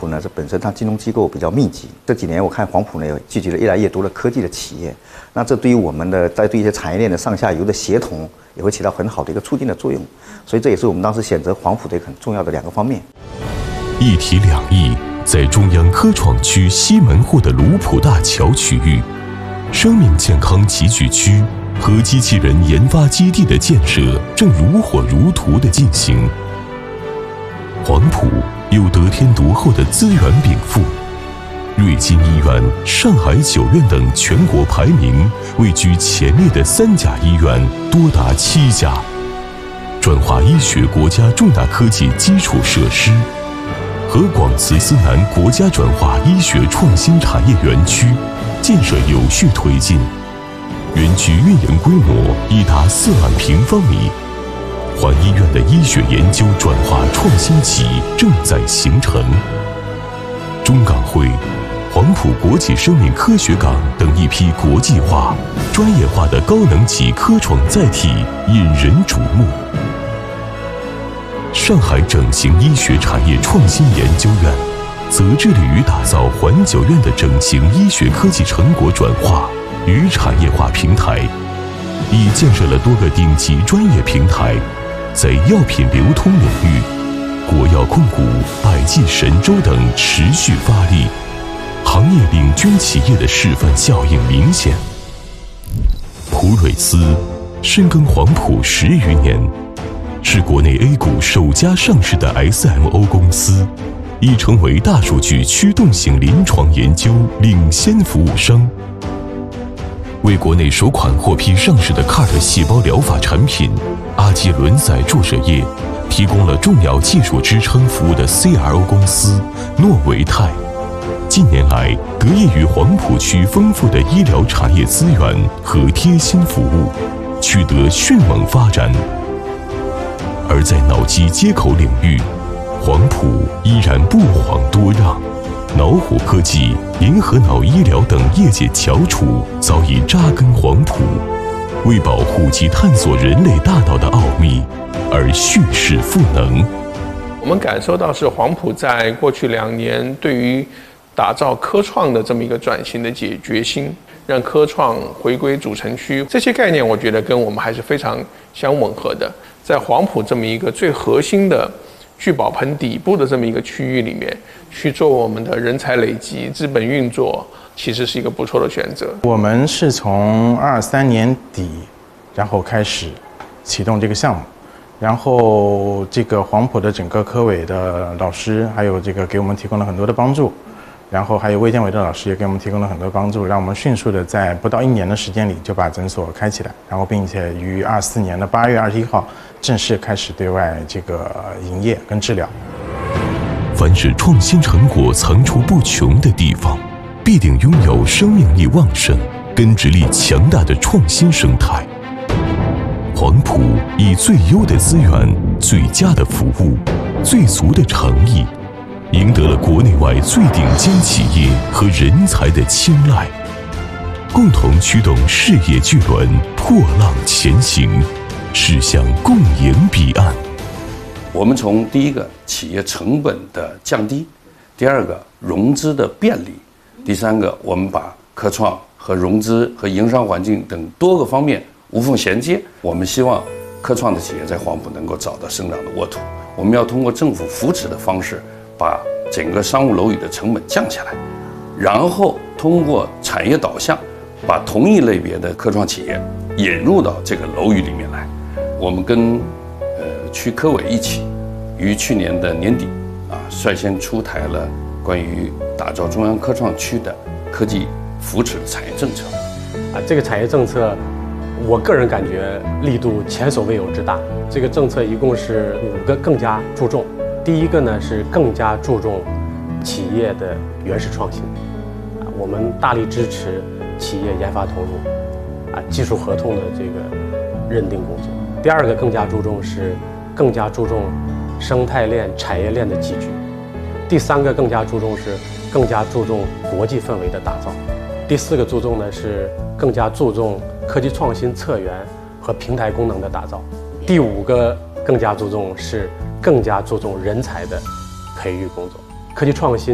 埔呢，这本身它金融机构比较密集，这几年我看黄埔呢聚集了越来越多的科技的企业，那这对于我们的在对一些产业链的上下游的协同也会起到很好的一个促进的作用，所以这也是我们当时选择黄埔的很重要的2个方面。 一体两翼在中央科创区西门户的卢浦大桥区域，生命健康集聚区和机器人研发基地的建设正如火如荼地进行。黄埔有得天独厚的资源禀赋，瑞金医院、上海9院等全国排名位居前列的3甲医院多达7家，转化医学国家重大科技基础设施和广慈思南国家转化医学创新产业园区建设有序推进，园区运营规模已达4万平方米。环医院的医学研究转化创新企正在形成。中港汇、黄埔国际生命科学港等一批国际化、专业化的高能级科创载体引人瞩目。上海整形医学产业创新研究院则致力于打造环9院的整形医学科技成果转化与产业化平台，已建设了多个顶级专业平台。在药品流通领域，国药控股、百济神州等持续发力，行业领军企业的示范效应明显。普锐斯深耕黄埔10余年，是国内 A 股首家上市的 SMO 公司，已成为大数据驱动性临床研究领先服务商。为国内首款获批上市的 CAR-T 细胞疗法产品阿基伦赛注射液提供了重要技术支撑服务的 CRO 公司诺维泰，近年来得益于黄埔区丰富的医疗产业资源和贴心服务，取得迅猛发展。而在脑机接口领域，黄埔依然不遑多让。脑虎科技、银河脑医疗等业界翘楚早已扎根黄埔，为保护及探索人类大脑的奥秘而蓄势赋能。 我们感受到是黄埔在过去2年对于打造科创的这么一个转型的决心，让科创回归主城区，这些概念我觉得跟我们还是非常相吻合的。在黄埔这么一个最核心的聚宝盆底部的这么一个区域里面去做我们的人才累积、资本运作，其实是一个不错的选择。 我们是从23年底，然后开始启动这个项目，然后这个黄埔的整个科委的老师，还有这个给我们提供了很多的帮助，然后还有卫健委的老师也给我们提供了很多帮助，让我们迅速的在不到1年的时间里就把诊所开起来，然后并且于24年的8月21号正式开始对外这个营业跟治疗。 凡是创新成果层出不穷的地方，必定拥有生命力旺盛、根植力强大的创新生态。黄埔以最优的资源、最佳的服务、最足的诚意，赢得了国内外最顶尖企业和人才的青睐，共同驱动事业巨轮破浪前行，驶向共赢彼岸。 我们从第一个企业成本的降低，第2个融资的便利，第3个我们把科创和融资和营商环境等多个方面无缝衔接。我们希望科创的企业在黄埔能够找到生长的沃土。我们要通过政府扶持的方式，把整个商务楼宇的成本降下来，然后通过产业导向，把同一类别的科创企业引入到这个楼宇里面来。我们跟区科委一起，于去年的年底率先出台了关于打造中央科创区的科技扶持产业政策。 这个产业政策，我个人感觉力度前所未有之大。这个政策一共是5个更加注重。第一个呢是更加注重企业的原始创新，我们大力支持企业研发投入，技术合同的这个认定工作。第2个更加注重是更加注重生态链、产业链的集聚。第3个更加注重是更加注重国际氛围的打造。第4个注重呢是更加注重科技创新策源和平台功能的打造。第5个更加注重是更加注重人才的培育工作。科技创新